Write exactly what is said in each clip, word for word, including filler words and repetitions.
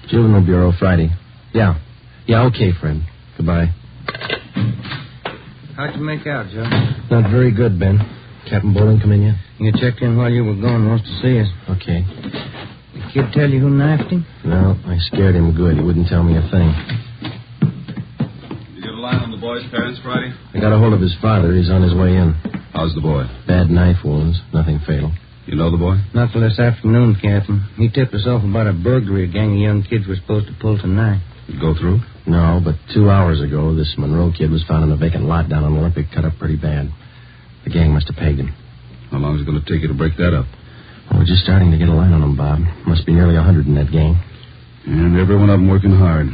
Juvenile Bureau, Friday. Yeah. Yeah, okay, Fred. Goodbye. How'd you make out, Joe? Not very good, Ben. Captain Bowling come in yet? You checked in while you were gone. Wants to see us. Okay. The kid tell you who knifed him? No, I scared him good. He wouldn't tell me a thing. You get a line on the boy's parents, Friday? I got a hold of his father. He's on his way in. How's the boy? Bad knife wounds. Nothing fatal. You know the boy? Not till this afternoon, Captain. He tipped us off about a burglary a gang of young kids were supposed to pull tonight. Did it go through? No, but two hours ago, this Monroe kid was found in a vacant lot down on Olympic, cut up pretty bad. The gang must have pegged him. How long is it going to take you to break that up? Well, we're just starting to get a line on him, Bob. Must be nearly a hundred in that gang. And every one of them working hard.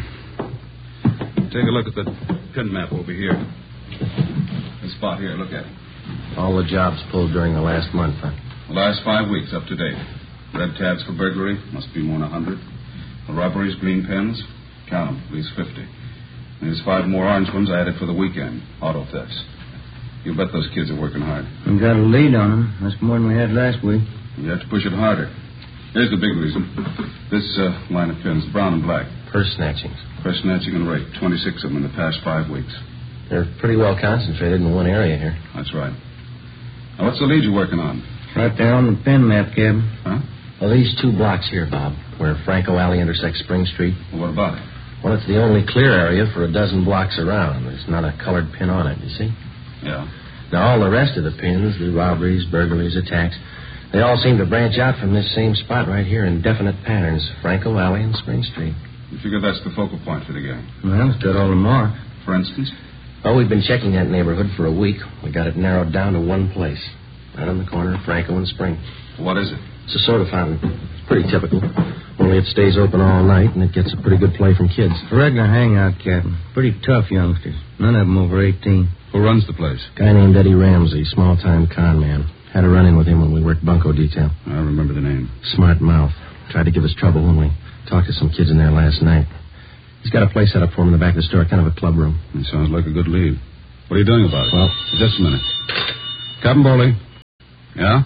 Take a look at the pin map over here. This spot here, look at it. All the jobs pulled during the last month, huh? The last five weeks, up to date. Red tabs for burglary, must be more than a hundred. The robberies, green pens, count them, at least fifty. And there's five more orange ones I added for the weekend, auto thefts. You bet those kids are working hard. We got a lead on them. That's more than we had last week. You have to push it harder. Here's the big reason. This uh, line of pins, brown and black. Purse snatchings. Purse snatching and rape. twenty-six of them in the past five weeks. They're pretty well concentrated in one area here. That's right. Now, what's the lead you're working on? Right there on the pin map, Captain. Huh? Well, these two blocks here, Bob, where Franco Alley intersects Spring Street. Well, what about it? Well, it's the only clear area for a dozen blocks around. There's not a colored pin on it, you see? Yeah. Now, all the rest of the pins, the robberies, burglaries, attacks, they all seem to branch out from this same spot right here in definite patterns, Franco Alley and Spring Street. You figure that's the focal point for the gang? Well, it's got all the marks. For instance? Well, we've been checking that neighborhood for a week. We got it narrowed down to one place, right on the corner of Franco and Spring. What is it? It's a soda fountain. It's pretty typical. Only it stays open all night, and it gets a pretty good play from kids. A regular hangout, Captain. Pretty tough youngsters. None of them over eighteen. Who runs the place? Guy named Eddie Ramsey, small-time con man. Had a run-in with him when we worked bunco detail. I remember the name. Smart mouth. Tried to give us trouble when we talked to some kids in there last night. He's got a place set up for him in the back of the store, kind of a club room. It sounds like a good lead. What are you doing about it? Well, just a minute. Captain Bowling. Yeah?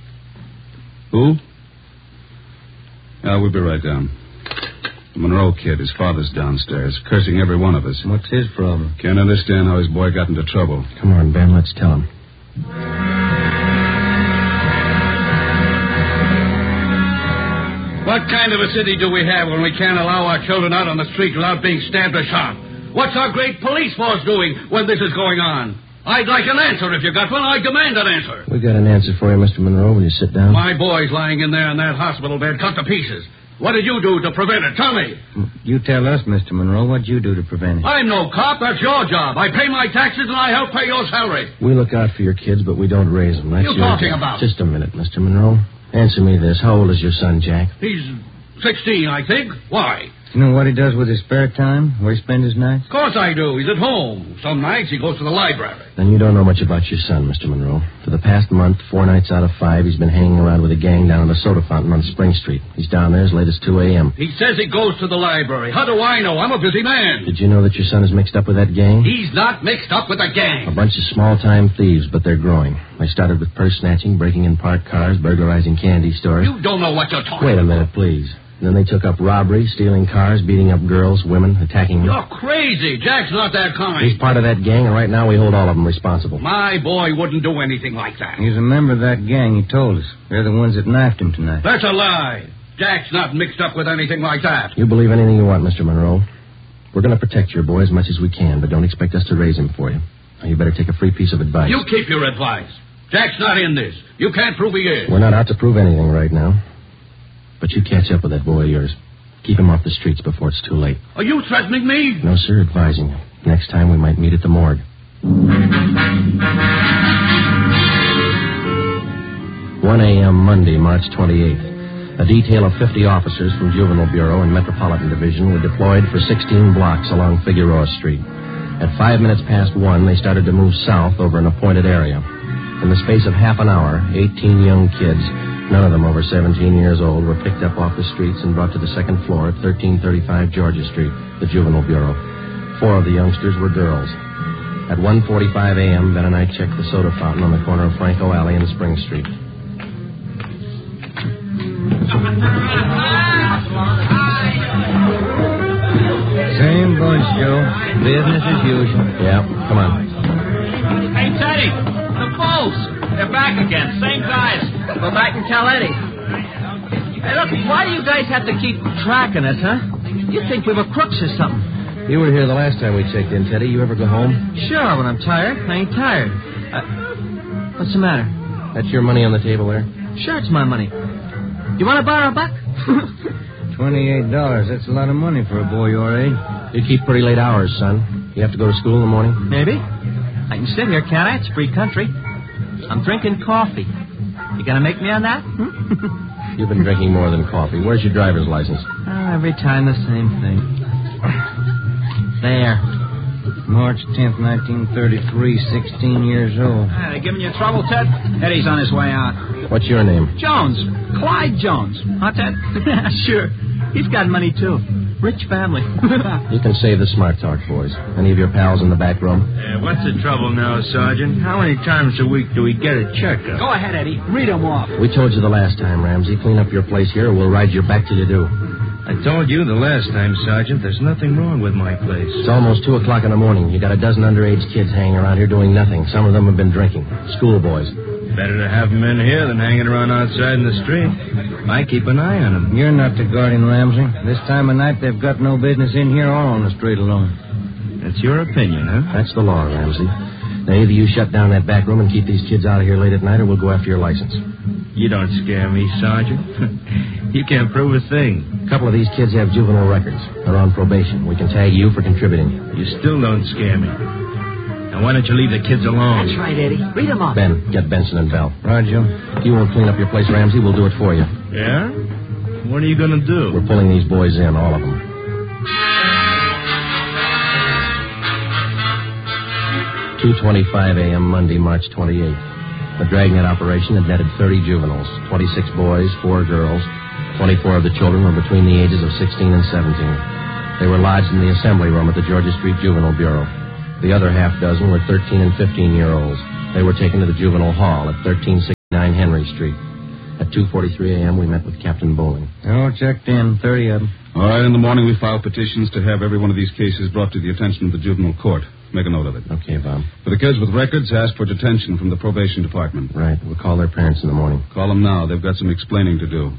Who? Yeah, we'll be right down. The Monroe kid, his father's downstairs, cursing every one of us. What's his problem? Can't understand how his boy got into trouble. Come on, Ben, let's tell him. What kind of a city do we have when we can't allow our children out on the street without being stabbed or shot? What's our great police force doing when this is going on? I'd like an answer if you got one. I demand an answer. We got an answer for you, Mister Monroe. Will you sit down? My boy's lying in there in that hospital bed, cut to pieces. What did you do to prevent it? Tell me. You tell us, Mister Monroe. What'd you do to prevent it? I'm no cop. That's your job. I pay my taxes and I help pay your salary. We look out for your kids, but we don't raise them. That's you your talking job. about? Just a minute, Mister Monroe. Answer me this. How old is your son, Jack? He's sixteen, I think. Why? You know what he does with his spare time? Where he spends his nights? Of course I do. He's at home. Some nights he goes to the library. Then you don't know much about your son, Mister Monroe. For the past month, four nights out of five, he's been hanging around with a gang down at the soda fountain on Spring Street. He's down there as late as two a.m. He says he goes to the library. How do I know? I'm a busy man. Did you know that your son is mixed up with that gang? He's not mixed up with a gang. A bunch of small-time thieves, but they're growing. They started with purse snatching, breaking in parked cars, burglarizing candy stores. You don't know what you're talking Wait a about. minute, please. Then they took up robbery, stealing cars, beating up girls, women, attacking them. You're crazy. Jack's not that kind. He's part of that gang, and right now we hold all of them responsible. My boy wouldn't do anything like that. He's a member of that gang, he told us. They're the ones that knifed him tonight. That's a lie. Jack's not mixed up with anything like that. You believe anything you want, Mister Monroe. We're going to protect your boy as much as we can, but don't expect us to raise him for you. Now, you better take a free piece of advice. You keep your advice. Jack's not in this. You can't prove he is. We're not out to prove anything right now. But you catch up with that boy of yours. Keep him off the streets before it's too late. Are you threatening me? No, sir, advising you. Next time we might meet at the morgue. one a.m. Monday, March twenty-eighth. A detail of fifty officers from Juvenile Bureau and Metropolitan Division were deployed for sixteen blocks along Figueroa Street. At five minutes past one, they started to move south over an appointed area. In the space of half an hour, eighteen young kids, none of them over seventeen years old, were picked up off the streets and brought to the second floor at thirteen thirty-five Georgia Street, the Juvenile Bureau. Four of the youngsters were girls. At one forty-five a.m., Ben and I checked the soda fountain on the corner of Franco Alley and Spring Street. Business as usual. Yeah, come on. Hey, Teddy, the Bulls. They're back again. Same guys. Go back and tell Eddie. Hey, look, why do you guys have to keep tracking us, huh? You think we were crooks or something? You were here the last time we checked in, Teddy. You ever go home? Sure, when I'm tired. I ain't tired. Uh, what's the matter? That's your money on the table there? Sure, it's my money. You want to borrow a buck? Twenty-eight dollars. That's a lot of money for a boy your age. You keep pretty late hours, son. You have to go to school in the morning? Maybe. I can sit here, can't I? It's free country. I'm drinking coffee. You gonna make me on that? You've been drinking more than coffee. Where's your driver's license? Oh, every time the same thing. There. March tenth, nineteen thirty-three, sixteen years old. Ah, they giving you trouble, Ted? Eddie's on his way out. What's your name? Jones. Clyde Jones. Huh, Ted? Sure. He's got money, too. Rich family. You can save the smart talk, boys. Any of your pals in the back room? Uh, what's the trouble now, Sergeant? How many times a week do we get a checkup? Go ahead, Eddie. Read them off. We told you the last time, Ramsey. Clean up your place here or we'll ride you back till you do. I told you the last time, Sergeant, there's nothing wrong with my place. It's almost two o'clock in the morning. You got a dozen underage kids hanging around here doing nothing. Some of them have been drinking. Schoolboys. Better to have them in here than hanging around outside in the street. I keep an eye on them. You're not the guardian, Ramsey. This time of night, they've got no business in here or on the street alone. That's your opinion, huh? That's the law, Ramsey. Now, either you shut down that back room and keep these kids out of here late at night, or we'll go after your license. You don't scare me, Sergeant. You can't prove a thing. A couple of these kids have juvenile records. They're on probation. We can tag you for contributing. You still don't scare me. Now, why don't you leave the kids alone? That's right, Eddie. Read them off. Ben, get Benson and Bell. Roger. If you won't clean up your place, Ramsey, we'll do it for you. Yeah? What are you going to do? We're pulling these boys in, all of them. two twenty-five a.m. Monday, March twenty-eighth. The dragnet operation had netted thirty juveniles, twenty-six boys, four girls. twenty-four of the children were between the ages of sixteen and seventeen. They were lodged in the assembly room at the Georgia Street Juvenile Bureau. The other half dozen were thirteen and fifteen-year-olds. They were taken to the juvenile hall at thirteen sixty-nine Henry Street. At two forty-three a.m., we met with Captain Bowling. Oh, checked in, thirty of them. All right, in the morning we file petitions to have every one of these cases brought to the attention of the juvenile court. Make a note of it. Okay, Bob. For the kids with records, ask for detention from the probation department. Right. We'll call their parents in the morning. Call them now. They've got some explaining to do.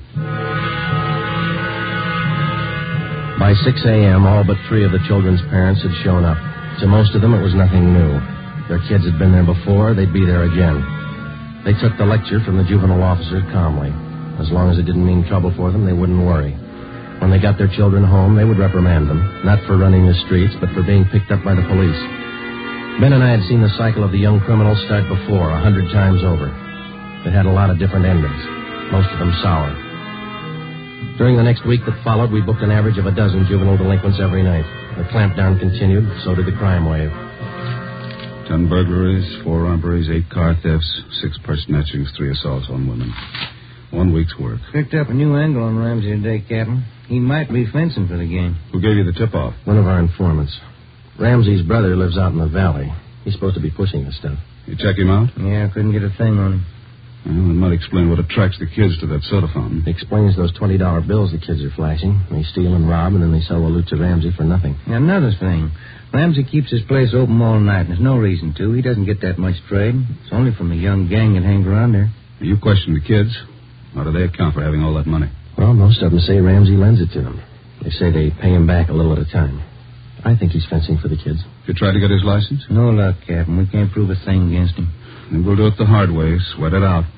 By six a.m., all but three of the children's parents had shown up. To most of them, it was nothing new. Their kids had been there before. They'd be there again. They took the lecture from the juvenile officer calmly. As long as it didn't mean trouble for them, they wouldn't worry. When they got their children home, they would reprimand them, not for running the streets, but for being picked up by the police. Ben and I had seen the cycle of the young criminals start before, a hundred times over. It had a lot of different endings, most of them sour. During the next week that followed, we booked an average of a dozen juvenile delinquents every night. The clampdown continued, so did the crime wave. Ten burglaries, four robberies, eight car thefts, six purse snatchings, three assaults on women. One week's work. Picked up a new angle on Ramsey today, Captain. He might be fencing for the game. Who gave you the tip-off? One of our informants. Ramsey's brother lives out in the valley. He's supposed to be pushing this stuff. You check him out? Yeah, couldn't get a thing on him. Well, it might explain what attracts the kids to that soda fountain. It explains those twenty dollar bills the kids are flashing. They steal and rob, and then they sell the loot to Ramsey for nothing. Now, another thing. Ramsey keeps his place open all night, and there's no reason to. He doesn't get that much trade. It's only from the young gang that hangs around there. You question the kids. How do they account for having all that money? Well, most of them say Ramsey lends it to them. They say they pay him back a little at a time. I think he's fencing for the kids. You tried to get his license? No luck, Captain. We can't prove a thing against him. Then we'll do it the hard way. Sweat it out.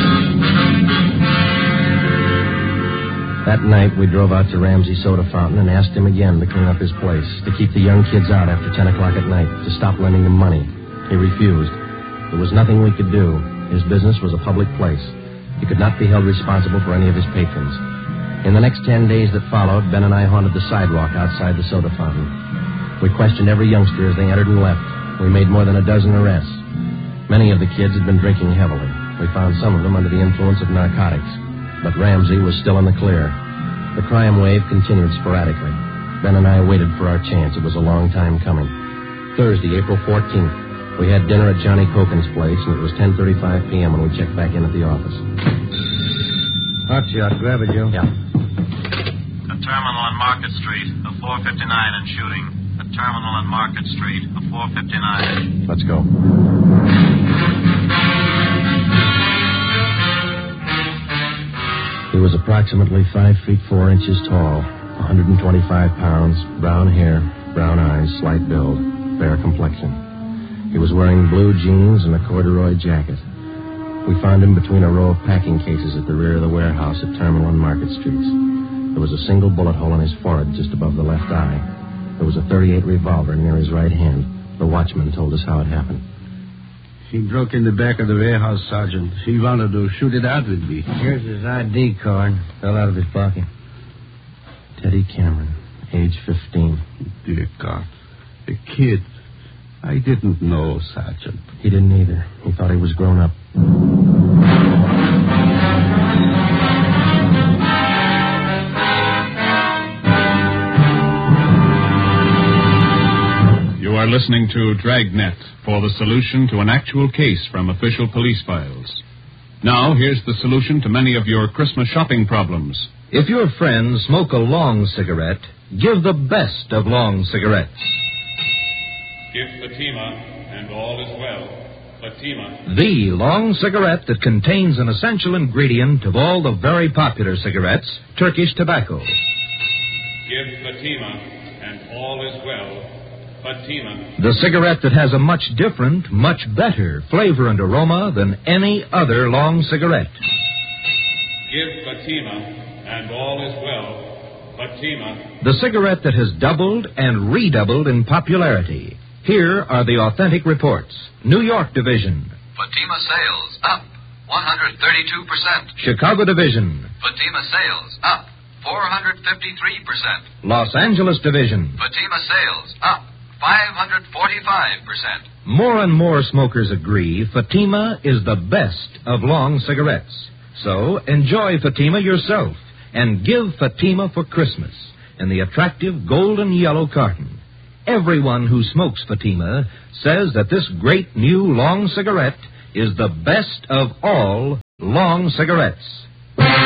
That night, we drove out to Ramsey's soda fountain and asked him again to clean up his place, to keep the young kids out after ten o'clock at night, to stop lending them money. He refused. There was nothing we could do. His business was a public place. He could not be held responsible for any of his patrons. In the next ten days that followed, Ben and I haunted the sidewalk outside the soda fountain. We questioned every youngster as they entered and left. We made more than a dozen arrests. Many of the kids had been drinking heavily. We found some of them under the influence of narcotics. But Ramsey was still in the clear. The crime wave continued sporadically. Ben and I waited for our chance. It was a long time coming. Thursday, April fourteenth, we had dinner at Johnny Cokin's place, and it was ten thirty-five p.m. when we checked back in at the office. Hot shot. Grab it, Joe. Yeah. A terminal on Market Street, a four fifty-nine and shooting. A Terminal and Market Street, a four fifty-nine. Let's go. He was approximately five feet four inches tall, one hundred twenty-five pounds, brown hair, brown eyes, slight build, fair complexion. He was wearing blue jeans and a corduroy jacket. We found him between a row of packing cases at the rear of the warehouse at Terminal and Market Streets. There was a single bullet hole in his forehead just above the left eye. There was a thirty-eight revolver near his right hand. The watchman told us how it happened. He broke in the back of the warehouse, Sergeant. He wanted to shoot it out with me. Here's his I D card. Fell out of his pocket. Teddy Cameron, age fifteen. Dear God. A kid. I didn't know, Sergeant. He didn't either. He thought he was grown up. You are listening to Dragnet for the solution to an actual case from official police files. Now, here's the solution to many of your Christmas shopping problems. If your friends smoke a long cigarette, give the best of long cigarettes. Give Fatima, and all is well. Fatima. The long cigarette that contains an essential ingredient of all the very popular cigarettes, Turkish tobacco. Give Fatima, and all is well. Fatima. The cigarette that has a much different, much better flavor and aroma than any other long cigarette. Give Fatima, and all is well. Fatima. The cigarette that has doubled and redoubled in popularity. Here are the authentic reports. New York Division. Fatima sales up one hundred thirty-two percent. Chicago Division. Fatima sales up four hundred fifty-three percent. Los Angeles Division. Fatima sales up five hundred forty-five percent. More and more smokers agree Fatima is the best of long cigarettes. So enjoy Fatima yourself and give Fatima for Christmas in the attractive golden yellow carton. Everyone who smokes Fatima says that this great new long cigarette is the best of all long cigarettes.